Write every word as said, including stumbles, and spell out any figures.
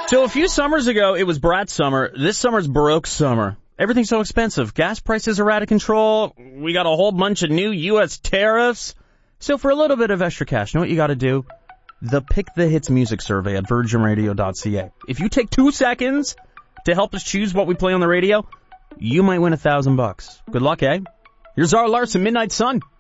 So a few summers ago, it was Brat summer. This summer's Baroque summer. Everything's so expensive. Gas prices are out of control. We got a whole bunch of new U S tariffs. So for a little bit of extra cash, you know what you got to do? The Pick the Hits music survey at virgin radio dot c a. If you take two seconds to help us choose what we play on the radio, you might win a thousand bucks. Good luck, eh? Here's Zara Larsson, Midnight Sun.